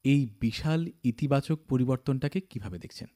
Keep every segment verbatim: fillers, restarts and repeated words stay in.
এই বিশাল ইতিবাচক পরিবর্তনটাকে কিভাবে দেখছেন?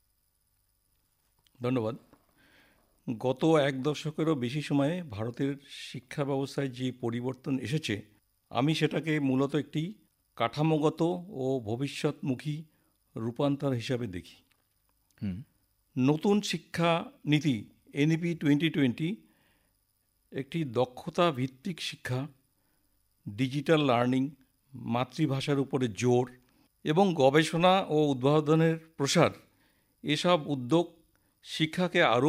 ধন্যবাদ। গত এক দশকেরও বেশি সময়ে ভারতের শিক্ষা ব্যবস্থায় যে পরিবর্তন এসেছে, আমি সেটাকে মূলত একটি কাঠামোগত ও ভবিষ্যৎমুখী রূপান্তর হিসাবে দেখি। হুম নতুন শিক্ষা নীতি এনইপি টোয়েন্টি টোয়েন্টি একটি দক্ষতা ভিত্তিক শিক্ষা, ডিজিটাল লার্নিং, মাতৃভাষার উপরে জোর এবং গবেষণা ও উদ্ভাবনের প্রসার, এসব উদ্যোগ শিক্ষাকে আরও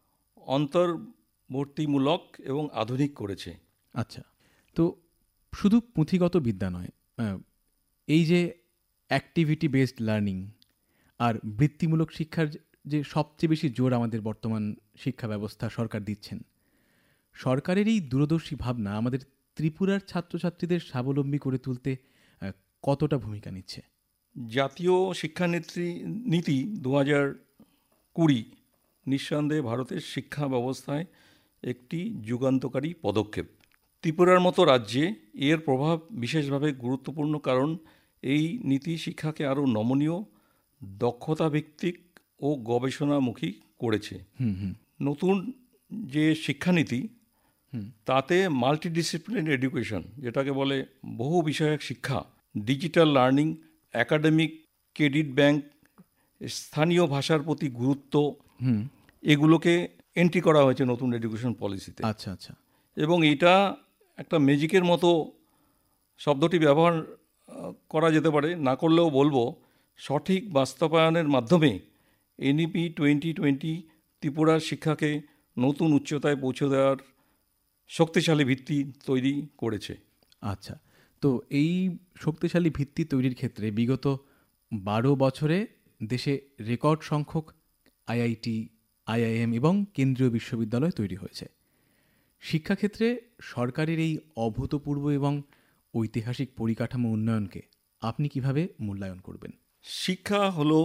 অন্তর্বর্তীমূলক এবং আধুনিক করেছে। আচ্ছা, তো শুধু পুঁথিগত বিদ্যা নয়, এই যে অ্যাক্টিভিটি বেসড লার্নিং আর বৃত্তিমূলক শিক্ষার যে সবচেয়ে বেশি জোর আমাদের বর্তমান শিক্ষা ব্যবস্থা সরকার দিচ্ছেন, সরকারের এই দূরদর্শী ভাবনা আমাদের ত্রিপুরার ছাত্রছাত্রীদের স্বাবলম্বী করে তুলতে কতটা ভূমিকা নিচ্ছে? জাতীয় শিক্ষানীতি নীতি দু হাজার কুড়ি নিঃসন্দেহে ভারতের শিক্ষা ব্যবস্থায় একটি যুগান্তকারী পদক্ষেপ। ত্রিপুরার মতো রাজ্যে এর প্রভাব বিশেষভাবে গুরুত্বপূর্ণ, কারণ এই নীতি শিক্ষাকে আরও নমনীয়, দক্ষতা ভিত্তিক ও গবেষণামুখী করেছে। নতুন যে শিক্ষানীতি তাতে মাল্টিডিসিপ্লিন এডুকেশন, যেটাকে বলে বহু বিষয়ক শিক্ষা, digital learning, academic credit bank, স্থানীয় ভাষার প্রতি গুরুত্ব, এগুলোকে এন্ট্রি করা হয়েছে নতুন এডুকেশন পলিসিতে। আচ্ছা আচ্ছা এবং এটা একটা ম্যাজিকের মতো, শব্দটি ব্যবহার করা যেতে পারে, না করলেও বলবো সঠিক বাস্তবায়নের মাধ্যমে এনইপি টোয়েন্টি টোয়েন্টি ত্রিপুরার শিক্ষাকে নতুন উচ্চতায় পৌঁছে দেওয়ার শক্তিশালী ভিত্তি তৈরি করেছে। আচ্ছা, তো এই শক্তিশালী ভিত্তি তৈরির ক্ষেত্রে বিগত বারো বছরে দেশে রেকর্ড সংখ্যক আইআইটি, আইআইএম এবং কেন্দ্রীয় বিশ্ববিদ্যালয় তৈরি হয়েছে। শিক্ষাক্ষেত্রে সরকারের এই অভূতপূর্ব এবং ঐতিহাসিক পরিকাঠামো উন্নয়নকে আপনি কিভাবে মূল্যায়ন করবেন? শিক্ষা হলো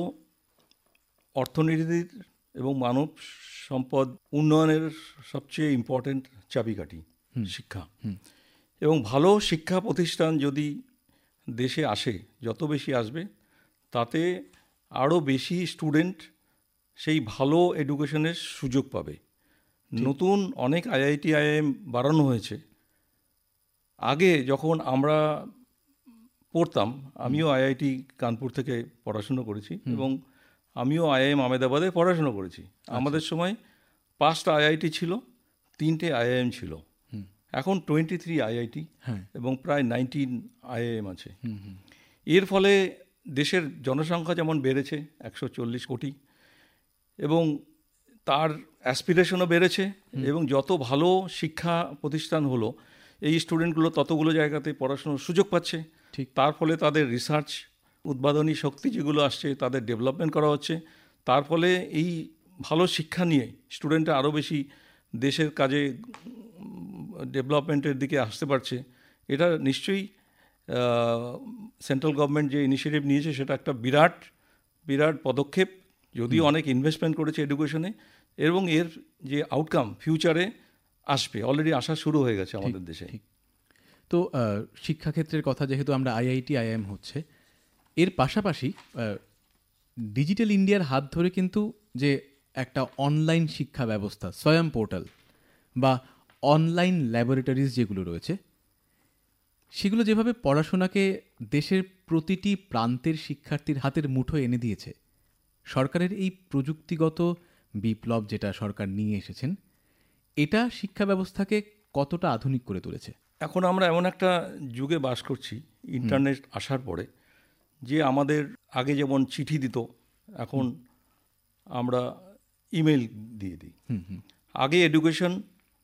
অর্থনীতির এবং মানব সম্পদ উন্নয়নের সবচেয়ে ইম্পর্ট্যান্ট চাবিকাঠি শিক্ষা। এবং ভালো শিক্ষা প্রতিষ্ঠান যদি দেশে আসে, যত বেশি আসবে, তাতে আরও বেশি স্টুডেন্ট সেই ভালো এডুকেশনের সুযোগ পাবে। নতুন অনেক আইআইটি, আইআইএম বাড়ানো হয়েছে। আগে যখন আমরা পড়তাম, আমিও আইআইটি কানপুর থেকে পড়াশুনো করেছি এবং আমিও আইআইএম আহমেদাবাদে পড়াশুনো করেছি। আমাদের সময় পাঁচটা আইআইটি ছিল, তিনটে আইআইএম ছিল। এখন টোয়েন্টি থ্রি আইআইটি এবং প্রায় নাইনটিন আইআইএম আছে। এর ফলে দেশের জনসংখ্যা যেমন বেড়েছে একশো চল্লিশ কোটি, এবং তার অ্যাসপিরেশনও বেড়েছে, এবং যত ভালো শিক্ষা প্রতিষ্ঠান হলো, এই স্টুডেন্টগুলো ততগুলো জায়গাতে পড়াশোনার সুযোগ পাচ্ছে। ঠিক, তার ফলে তাদের রিসার্চ, উদ্ভাবনী শক্তি যেগুলো আসছে, তাদের ডেভেলপমেন্ট করা হচ্ছে। তার ফলে এই ভালো শিক্ষা নিয়ে স্টুডেন্টরা আরও বেশি দেশের কাজে, ডেভেলপমেন্টের দিকে আসতে পারছে। এটা নিশ্চয়ই সেন্ট্রাল গভর্নমেন্ট যে ইনিশিয়েটিভ নিয়েছে সেটা একটা বিরাট বিরাট পদক্ষেপ, যদিও অনেক ইনভেস্টমেন্ট করেছে এডুকেশনে, এবং এর যে আউটকাম ফিউচারে আসবে, অলরেডি আসা শুরু হয়ে গেছে আমাদের দেশে। তো শিক্ষাক্ষেত্রের কথা যেহেতু আমরা আইআইটি, আইআইএম হচ্ছে, এর পাশাপাশি ডিজিটাল ইন্ডিয়ার হাত ধরে কিন্তু যে একটা অনলাইন শিক্ষা ব্যবস্থা, স্বয়ং পোর্টাল বা অনলাইন ল্যাবরেটরিজ যেগুলো রয়েছে, সেগুলো যেভাবে পড়াশোনাকে দেশের প্রতিটি প্রান্তের শিক্ষার্থীর হাতের মুঠোয় এনে দিয়েছে, সরকারের এই প্রযুক্তিগত বিপ্লব যেটা সরকার নিয়ে এসেছেন, এটা শিক্ষা ব্যবস্থাকে কতটা আধুনিক করে তুলেছে? এখন আমরা এমন একটা যুগে বাস করছি, ইন্টারনেট আসার পরে, যে আমাদের আগে যেমন চিঠি দিত, এখন আমরা ইমেল দিয়ে দিই। আগে এডুকেশন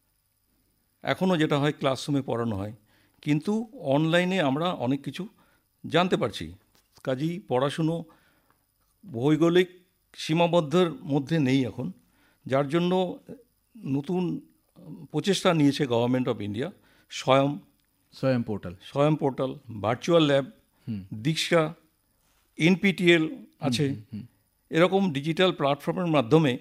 এখনও যেটা হয় ক্লাসরুমে পড়ানো হয়, কিন্তু অনলাইনে আমরা অনেক কিছু জানতে পারছি। কাজেই পড়াশুনো ভৌগোলিক সীমাবদ্ধের মধ্যে নেই এখন, যার জন্য নতুন প্রচেষ্টা নিয়েছে গভর্নমেন্ট অফ ইন্ডিয়া। স্বয়ং স্বয়ং পোর্টাল, স্বয়ং পোর্টাল, ভার্চুয়াল ল্যাব, দীক্ষা, এনপিটিএল আছে। এরকম ডিজিটাল প্ল্যাটফর্মের মাধ্যমে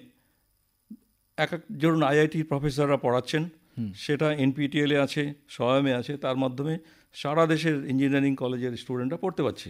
এক একজন আইআইটির প্রফেসররা পড়াচ্ছেন, সেটা এনপিটিএলে আছে, স্বয়মে আছে। তার মাধ্যমে সারা দেশের ইঞ্জিনিয়ারিং কলেজের স্টুডেন্টরা পড়তে পারছে।